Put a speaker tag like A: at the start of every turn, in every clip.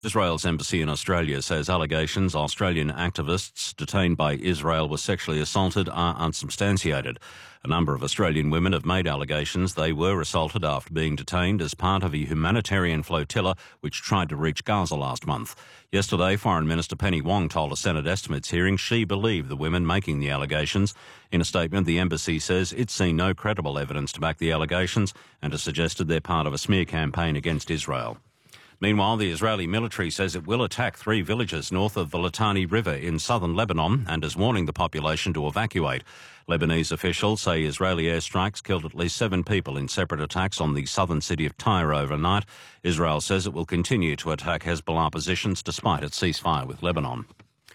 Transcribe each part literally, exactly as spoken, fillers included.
A: Israel's embassy in Australia says allegations Australian activists detained by Israel were sexually assaulted are unsubstantiated. A number of Australian women have made allegations they were assaulted after being detained as part of a humanitarian flotilla which tried to reach Gaza last month. Yesterday, Foreign Minister Penny Wong told a Senate estimates hearing she believed the women making the allegations. In a statement, the embassy says it's seen no credible evidence to back the allegations and has suggested they're part of a smear campaign against Israel. Meanwhile, the Israeli military says it will attack three villages north of the Litani River in southern Lebanon and is warning the population to evacuate. Lebanese officials say Israeli airstrikes killed at least seven people in separate attacks on the southern city of Tyre overnight. Israel says it will continue to attack Hezbollah positions despite its ceasefire with Lebanon.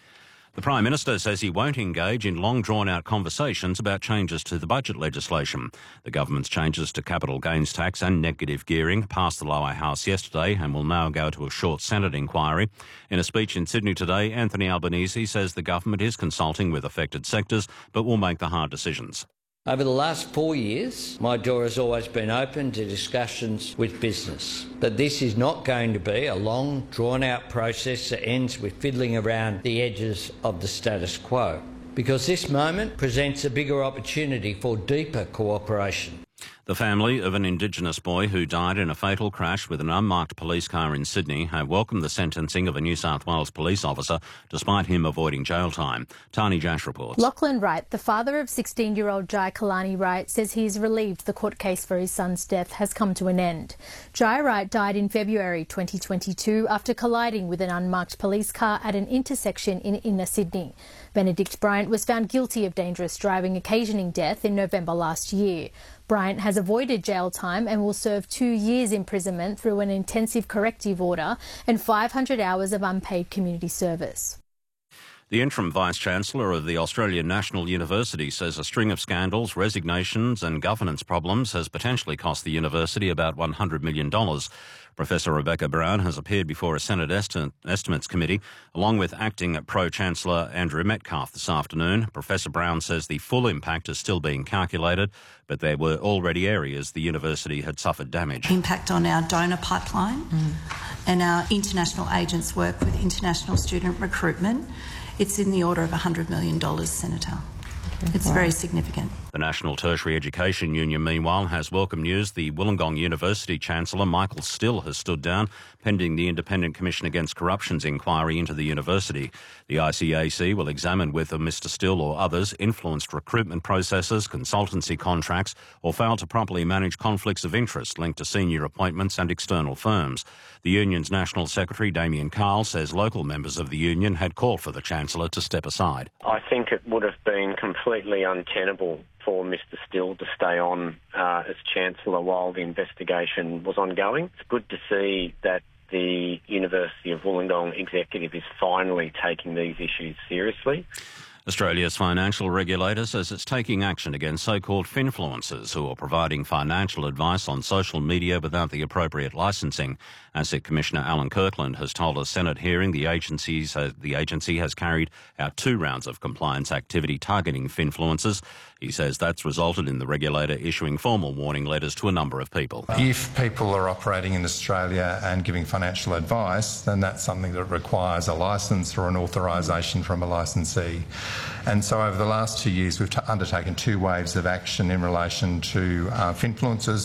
A: The Prime Minister says he won't engage in long drawn-out conversations about changes to the budget legislation. The government's changes to capital gains tax and negative gearing passed the lower house yesterday and will now go to a short Senate inquiry. In a speech in Sydney today, Anthony Albanese says the government is consulting with affected sectors but will make the hard decisions.
B: Over the last four years, my door has always been open to discussions with business. But this is not going to be a long, drawn-out process that ends with fiddling around the edges of the status quo, because this moment presents a bigger opportunity for deeper cooperation.
A: The family of an Indigenous boy who died in a fatal crash with an unmarked police car in Sydney have welcomed the sentencing of a New South Wales police officer despite him avoiding jail time. Tani Jash reports.
C: Lachlan Wright, the father of sixteen-year-old Jai Kalani Wright, says he is relieved the court case for his son's death has come to an end. Jai Wright died in February twenty twenty-two after colliding with an unmarked police car at an intersection in inner Sydney. Benedict Bryant was found guilty of dangerous driving occasioning death in November last year. Bryant has avoided jail time and will serve two years imprisonment through an intensive corrective order and five hundred hours of unpaid community service.
A: The interim Vice-Chancellor of the Australian National University says a string of scandals, resignations and governance problems has potentially cost the university about one hundred million dollars. Professor Rebecca Brown has appeared before a Senate Esti- Estimates Committee, along with Acting Pro-Chancellor Andrew Metcalfe this afternoon. Professor Brown says the full impact is still being calculated, but there were already areas the university had suffered damage.
D: Impact on our donor pipeline mm. and our international agents' work with international student recruitment. It's in the order of one hundred million dollars, Senator. It's very significant.
A: The National Tertiary Education Union, meanwhile, has welcome news. The Wollongong University Chancellor, Michael Still, has stood down pending the Independent Commission Against Corruption's inquiry into the university. The I C A C will examine whether Mister Still or others influenced recruitment processes, consultancy contracts, or failed to properly manage conflicts of interest linked to senior appointments and external firms. The union's National Secretary, Damien Carl, says local members of the union had called for the Chancellor to step aside.
E: I think it would have been completely untenable for Mister Still to stay on uh, as Chancellor while the investigation was ongoing. It's good to see that the University of Wollongong executive is finally taking these issues seriously.
A: Australia's financial regulator says it's taking action against so-called finfluencers who are providing financial advice on social media without the appropriate licensing. Asset Commissioner Alan Kirkland has told a Senate hearing the, agencies, uh, the agency has carried out two rounds of compliance activity targeting finfluencers. He says that's resulted in the regulator issuing formal warning letters to a number of people.
F: If people are operating in Australia and giving financial advice, then that's something that requires a licence or an authorisation from a licensee. And so over the last two years, we've t- undertaken two waves of action in relation to uh, finfluencers.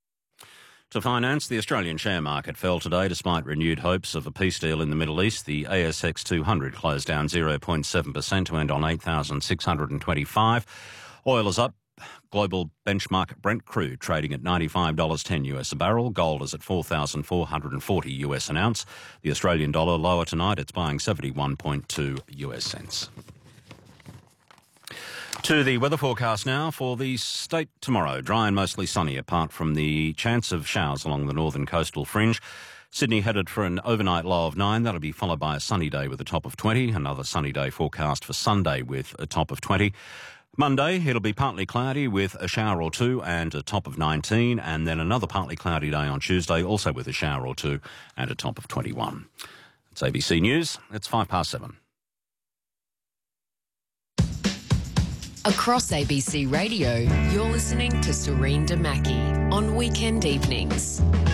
A: To finance, the Australian share market fell today despite renewed hopes of a peace deal in the Middle East. The A S X two hundred closed down zero point seven percent to end on eight thousand six hundred twenty-five. Oil is up. Global benchmark Brent crude trading at ninety-five dollars ten US a barrel. Gold is at four thousand four hundred forty US an ounce. The Australian dollar lower tonight. It's buying seventy-one point two US cents. To the weather forecast now for the state tomorrow. Dry and mostly sunny apart from the chance of showers along the northern coastal fringe. Sydney headed for an overnight low of nine. That'll be followed by a sunny day with a top of twenty. Another sunny day forecast for Sunday with a top of twenty. Monday, it'll be partly cloudy with a shower or two and a top of nineteen. And then another partly cloudy day on Tuesday, also with a shower or two and a top of twenty-one. It's A B C News. It's five past seven.
G: Across A B C Radio, you're listening to Serene Damaki on weekend evenings.